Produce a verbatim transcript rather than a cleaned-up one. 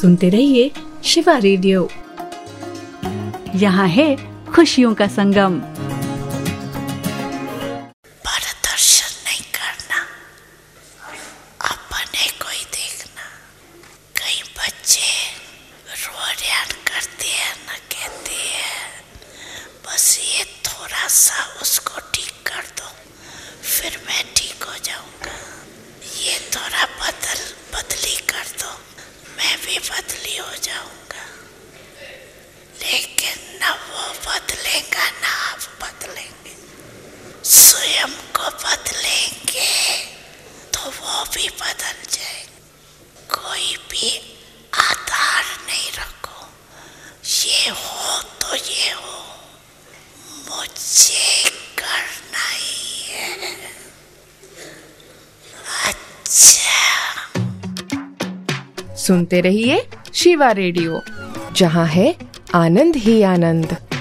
सुनते रहिए शिवा रेडियो। यहाँ है खुशियों का संगम। प्रदर्शन नहीं करना, अपने को ही देखना। कई बच्चे रोयान करते हैं न, कहते हैं बस ये थोड़ा सा उसको ठीक कर दो फिर मैं ठीक हो जाऊंगा, ये थोड़ा बदल बदली कर दो मैं भी बदली हो जाऊंगा। लेकिन न वो बदलेगा न आप बदलेंगे। स्वयं को बदलेंगे तो वो भी बदल जाएंगे। कोई भी आधार नहीं रखो, ये हो तो ये हो, मुझे करना ही है। अच्छा, सुनते रहिए शिवा रेडियो, जहाँ है आनंद ही आनंद।